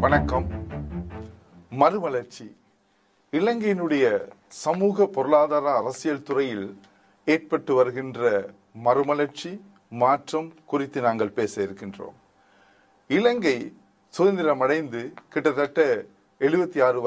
வணக்கம். மறுமலர்ச்சி இலங்கையினுடைய சமூக பொருளாதார அரசியல் துறையில் ஏற்பட்டு வருகின்ற மறுமலர்ச்சி மாற்றம் குறித்து நாங்கள் பேச இருக்கின்றோம். இலங்கை சுதந்திரம் அடைந்து கிட்டத்தட்ட 76